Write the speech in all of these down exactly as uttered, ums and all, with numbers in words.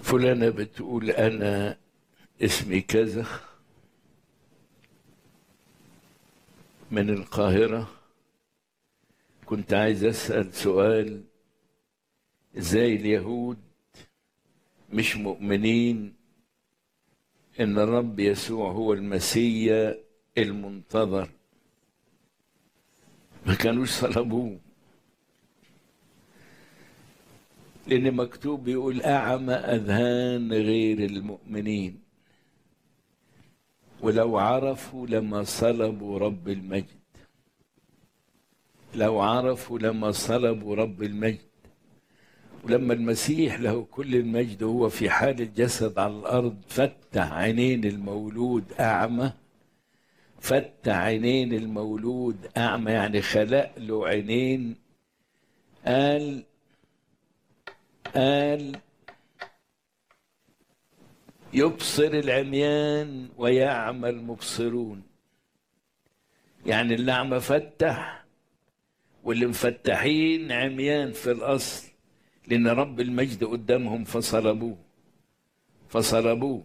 فلانة بتقول أنا اسمي كذا من القاهرة، كنت عايز أسأل سؤال: إزاي اليهود مش مؤمنين إن الرب يسوع هو المسيح المنتظر؟ ما كانوش صلبوه، لأن مكتوب بيقول أعمى أذهان غير المؤمنين، ولو عرفوا لما صلبوا رب المجد. لو عرفوا لما صلبوا رب المجد. ولما المسيح له كل المجد هو في حال الجسد على الأرض فتح عينين المولود أعمى، فتح عينين المولود أعمى يعني خلق له عينين. قال قال يبصر العميان ويعمى المبصرون، يعني الأعمى فتح واللي مفتحين عميان في الأصل، لأن رب المجد قدامهم فصلبوه فصلبوه.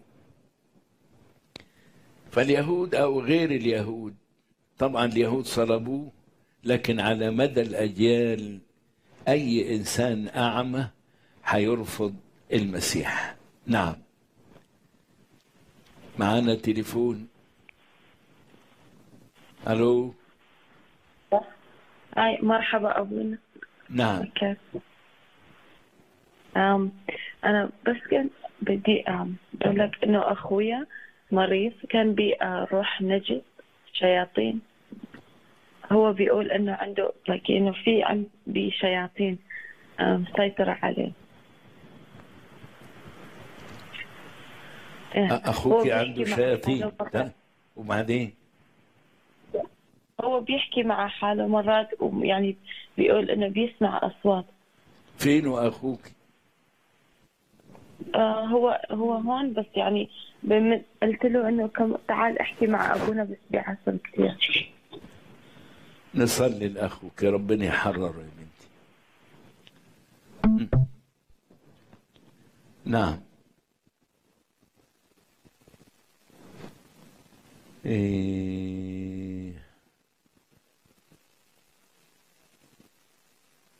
فاليهود أو غير اليهود، طبعا اليهود صلبوه، لكن على مدى الأجيال أي إنسان أعمى هيرفض المسيح. نعم، معانا تليفون. ألو. هاي مرحبا أبونا. نعم. كيف؟ أم أنا بس كنت بدي أم أقول لك إنه أخويا مريض، كان بيروح نجس شياطين. هو بيقول إنه عنده like إنه في عم بشياطين مسيطرة عليه. إيه. أخوك هو عنده بيحكي مع شياطين حاله مرات. ده وبعدين؟ هو بيحكي مع حاله مرات، ويعني بيقول إنه بيسمع أصوات. فين أخوك؟ آه هو هو هون، بس يعني بم- قلت له انه كم تعال احكي مع ابونا، بس بيعصب كثير. نصلي لأخوك ربنا يحرره يا بنتي. م. نعم. إيه